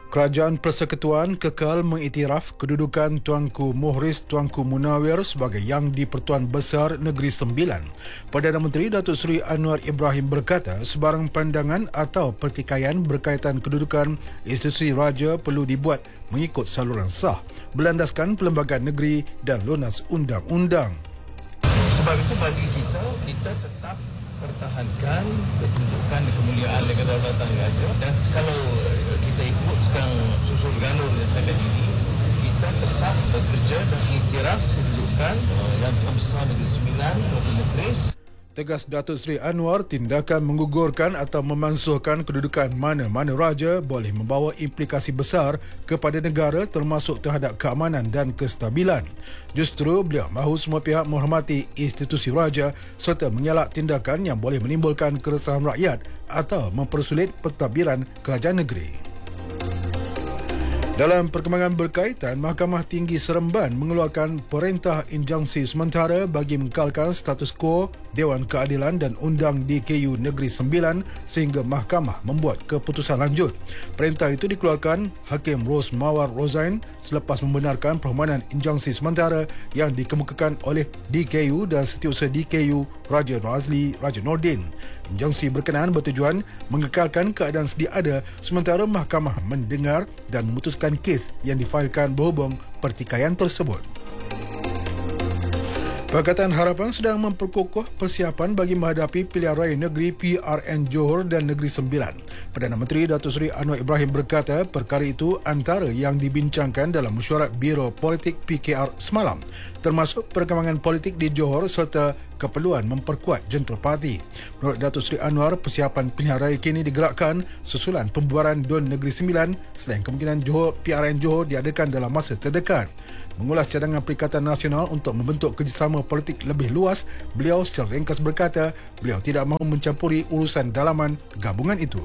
Kerajaan Persekutuan kekal mengiktiraf kedudukan Tuanku Muhriz Tuanku Munawir sebagai Yang di-Pertuan Besar Negeri Sembilan. Perdana Menteri Datuk Seri Anwar Ibrahim berkata sebarang pandangan atau pertikaian berkaitan kedudukan institusi raja perlu dibuat mengikut saluran sah, berlandaskan Perlembagaan Negeri dan lunas undang-undang. Sebab itu bagi kita tetap pertahankan kedudukan dan kemuliaan dan kedaulatan raja, dan kalau kita ikut sekarang susun galur yang sekarang ini, kita tetap bekerja dan iktiraf kedudukan Yang Tuan Besar Negeri Sembilan, Tuanku Muhriz. Tegas Datuk Seri Anwar, tindakan menggugurkan atau memansuhkan kedudukan mana-mana raja boleh membawa implikasi besar kepada negara termasuk terhadap keamanan dan kestabilan. Justru beliau mahu semua pihak menghormati institusi raja serta mengelak tindakan yang boleh menimbulkan keresahan rakyat atau mempersulit pentadbiran kerajaan negeri. Dalam perkembangan berkaitan, Mahkamah Tinggi Seremban mengeluarkan perintah injunksi sementara bagi mengekalkan status quo Dewan Keadilan dan Undang DKU Negeri Sembilan sehingga mahkamah membuat keputusan lanjut. Perintah itu dikeluarkan Hakim Ros Mawar Rozain selepas membenarkan permohonan injunksi sementara yang dikemukakan oleh DKU dan Setiausaha DKU Raja Razli Raja Nordin. Injunksi berkenaan bertujuan mengekalkan keadaan sedia ada sementara mahkamah mendengar dan memutuskan kes yang difailkan berhubung pertikaian tersebut. Pakatan Harapan sedang memperkokoh persiapan bagi menghadapi pilihan raya negeri PRN Johor dan Negeri Sembilan. Perdana Menteri Datuk Seri Anwar Ibrahim berkata perkara itu antara yang dibincangkan dalam mesyuarat Biro Politik PKR semalam, termasuk perkembangan politik di Johor serta keperluan memperkuat jentera parti. Menurut Datuk Seri Anwar, persiapan pilihan raya kini digerakkan susulan pembubaran DUN Negeri Sembilan selain kemungkinan PRN Johor diadakan dalam masa terdekat. Mengulas cadangan Perikatan Nasional untuk membentuk kerjasama politik lebih luas, beliau secara ringkas berkata beliau tidak mahu mencampuri urusan dalaman gabungan itu.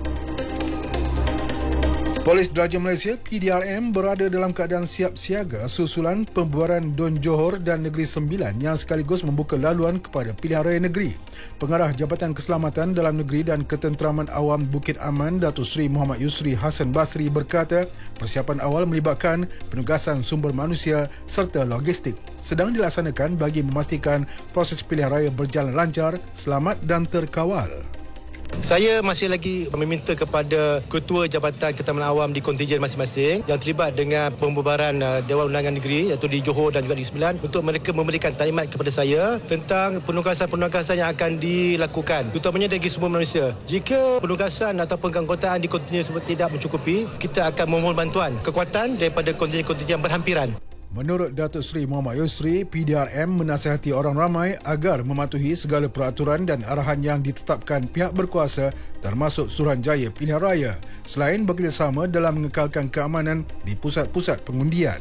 Polis Diraja Malaysia PDRM berada dalam keadaan siap siaga susulan pembubaran DUN Johor dan Negeri Sembilan yang sekaligus membuka laluan kepada pilihan raya negeri. Pengarah Jabatan Keselamatan Dalam Negeri dan Ketenteraman Awam Bukit Aman Datuk Seri Muhammad Yusri Hassan Basri berkata persiapan awal melibatkan penugasan sumber manusia serta logistik sedang dilaksanakan bagi memastikan proses pilihan raya berjalan lancar, selamat dan terkawal. Saya masih lagi meminta kepada Ketua Jabatan Ketenteraman Awam di kontijen masing-masing yang terlibat dengan pembubaran Dewan Undangan Negeri iaitu di Johor dan juga di Sembilan untuk mereka memberikan taklimat kepada saya tentang penugasan-penugasan yang akan dilakukan, terutamanya dari sumber manusia. Jika penugasan ataupun keanggotaan di kontijen tersebut tidak mencukupi, kita akan memohon bantuan kekuatan daripada kontijen-kontijen berhampiran. Menurut Datuk Seri Muhammad Yusri, PDRM menasihati orang ramai agar mematuhi segala peraturan dan arahan yang ditetapkan pihak berkuasa termasuk Suruhanjaya Pilihan Raya selain bekerjasama dalam mengekalkan keamanan di pusat-pusat pengundian.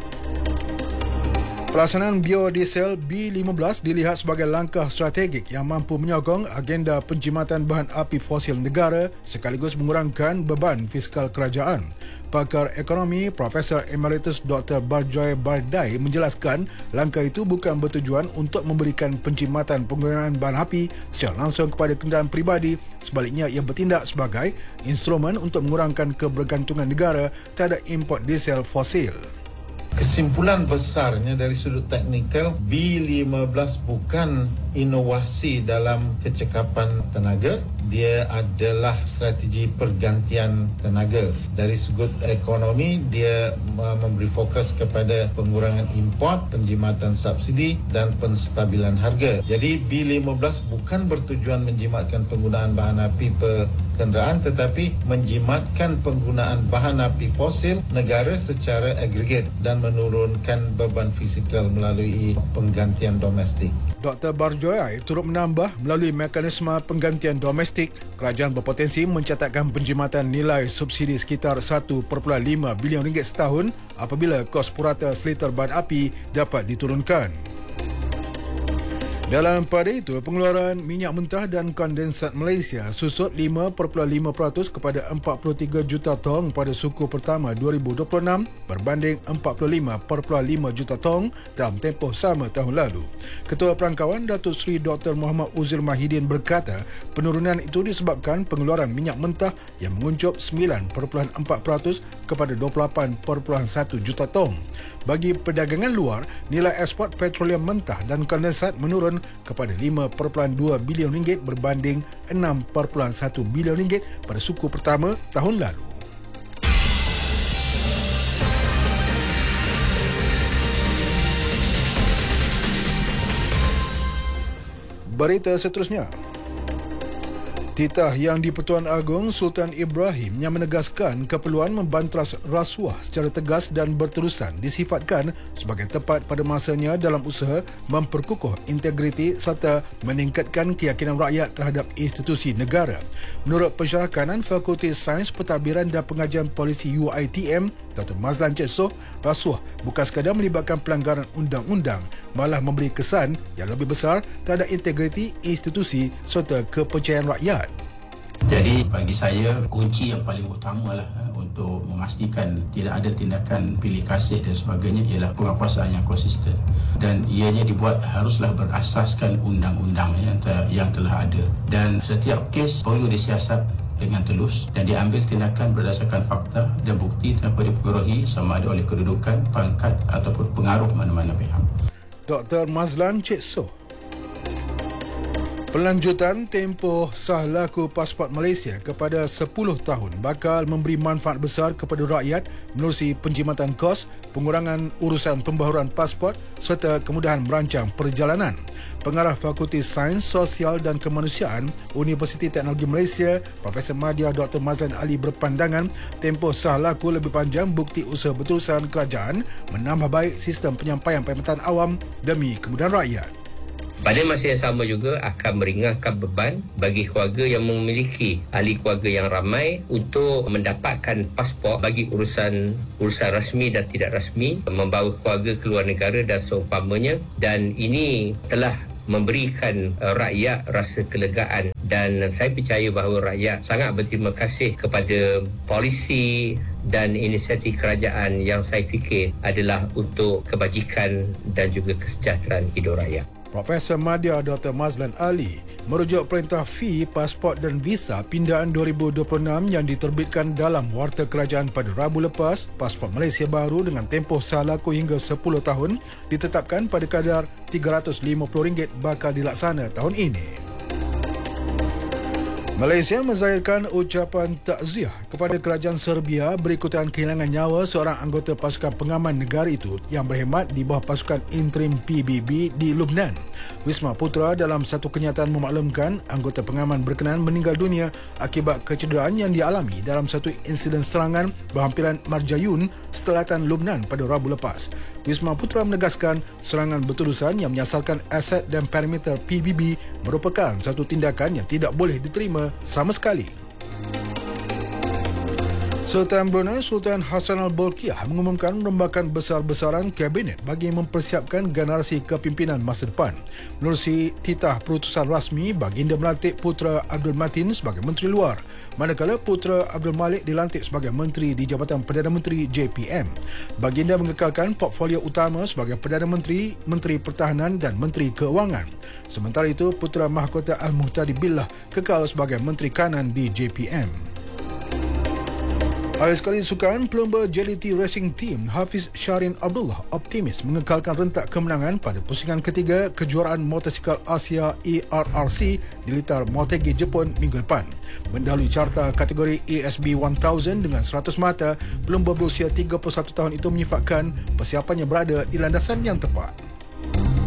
Pelaksanaan biodiesel B15 dilihat sebagai langkah strategik yang mampu menyokong agenda penjimatan bahan api fosil negara sekaligus mengurangkan beban fiskal kerajaan. Pakar ekonomi Profesor Emeritus Dr. Barjoy Bardai menjelaskan langkah itu bukan bertujuan untuk memberikan penjimatan penggunaan bahan api secara langsung kepada kenderaan peribadi, sebaliknya ia bertindak sebagai instrumen untuk mengurangkan kebergantungan negara terhadap import diesel fosil. Kesimpulan besarnya dari sudut teknikal, B15 bukan inovasi dalam kecekapan tenaga. Dia adalah strategi pergantian tenaga. Dari sudut ekonomi, dia memberi fokus kepada pengurangan import, penjimatan subsidi dan penstabilan harga. Jadi B15 bukan bertujuan menjimatkan penggunaan bahan api per kenderaan tetapi menjimatkan penggunaan bahan api fosil negara secara agregat dan menurunkan beban fizikal melalui penggantian domestik. Dr. Barjoy turut menambah melalui mekanisme penggantian domestik, kerajaan berpotensi mencatatkan penjimatan nilai subsidi sekitar 1.5 bilion ringgit setahun apabila kos purata seliter bahan api dapat diturunkan. Dalam pada itu, pengeluaran minyak mentah dan kondensat Malaysia susut 5.5% kepada 43 juta tong pada suku pertama 2026 berbanding 45.5 juta tong dalam tempoh sama tahun lalu. Ketua Perangkawan Datuk Seri Dr. Muhammad Uzil Mahidin berkata, penurunan itu disebabkan pengeluaran minyak mentah yang menguncup 9.4% kepada 28.1 juta tong. Bagi perdagangan luar, nilai ekspor petroleum mentah dan kondensat menurun kepada 5.2 bilion ringgit berbanding 6.1 bilion ringgit pada suku pertama tahun lalu. Berita seterusnya. Titah Yang di-Pertuan Agong Sultan Ibrahim yang menegaskan keperluan membantras rasuah secara tegas dan berterusan disifatkan sebagai tepat pada masanya dalam usaha memperkukuh integriti serta meningkatkan keyakinan rakyat terhadap institusi negara. Menurut Pensyarah Kanan Fakulti Sains Pentadbiran dan Pengajian Polisi UiTM, Dr. Mazlan Cik Soh, rasuah bukan sekadar melibatkan pelanggaran undang-undang, malah memberi kesan yang lebih besar terhadap integriti institusi serta kepercayaan rakyat. Jadi bagi saya kunci yang paling utamalah untuk memastikan tidak ada tindakan pilih kasih dan sebagainya ialah pengawasan yang konsisten, dan ianya dibuat haruslah berasaskan undang-undang yang telah ada, dan setiap kes perlu disiasat dengan telus dan diambil tindakan berdasarkan fakta dan bukti tanpa dipengaruhi sama ada oleh kedudukan, pangkat ataupun pengaruh mana-mana pihak. Dr. Mazlan Cik Soh. Pelanjutan tempoh sah laku pasport Malaysia kepada 10 tahun bakal memberi manfaat besar kepada rakyat menerusi penjimatan kos, pengurangan urusan pembaharuan pasport serta kemudahan merancang perjalanan. Pengarah Fakulti Sains Sosial dan Kemanusiaan Universiti Teknologi Malaysia, Profesor Madya Dr. Mazlan Ali berpandangan tempoh sah laku lebih panjang bukti usaha berterusan kerajaan menambah baik sistem penyampaian perkhidmatan awam demi kemudahan rakyat. Pada masa yang sama juga akan meringankan beban bagi keluarga yang memiliki ahli keluarga yang ramai untuk mendapatkan pasport bagi urusan rasmi dan tidak rasmi, membawa keluarga ke luar negara dan seumpamanya, dan ini telah memberikan rakyat rasa kelegaan, dan saya percaya bahawa rakyat sangat berterima kasih kepada polisi dan inisiatif kerajaan yang saya fikir adalah untuk kebajikan dan juga kesejahteraan hidup rakyat. Profesor Madya Dr. Mazlan Ali merujuk perintah fee pasport dan visa pindaan 2026 yang diterbitkan dalam Warta Kerajaan pada Rabu lepas. Pasport Malaysia baru dengan tempoh sah laku hingga 10 tahun ditetapkan pada kadar RM350 bakal dilaksana tahun ini. Malaysia menzahirkan ucapan takziah kepada kerajaan Serbia berikutan kehilangan nyawa seorang anggota pasukan pengaman negara itu yang berkhidmat di bawah pasukan interim PBB di Lubnan. Wisma Putra dalam satu kenyataan memaklumkan anggota pengaman berkenaan meninggal dunia akibat kecederaan yang dialami dalam satu insiden serangan berhampiran Marjayun, selatan Lubnan pada Rabu lepas. Wisma Putra menegaskan serangan berterusan yang menyasarkan aset dan perimeter PBB merupakan satu tindakan yang tidak boleh diterima sama sekali. Sultan Brunei Sultan Hassan Al-Bolkiah mengumumkan merombakan besar-besaran kabinet bagi mempersiapkan generasi kepimpinan masa depan. Menerusi titah perutusan rasmi, baginda melantik Putera Abdul Matin sebagai Menteri Luar, manakala Putera Abdul Malik dilantik sebagai Menteri di Jabatan Perdana Menteri JPM. Baginda mengekalkan portfolio utama sebagai Perdana Menteri, Menteri Pertahanan dan Menteri Keuangan. Sementara itu, Putera Mahkota Al-Muhtadi Billah kekal sebagai Menteri Kanan di JPM. Akhir sekali sukan, pelumba JLT Racing Team Hafiz Shahrin Abdullah optimis mengekalkan rentak kemenangan pada pusingan ketiga kejuaraan motosikal Asia ARRC di litar Motegi Jepun minggu depan. Mendahului carta kategori ASB 1000 dengan 100 mata, pelumba berusia 31 tahun itu menyifatkan persiapannya berada di landasan yang tepat.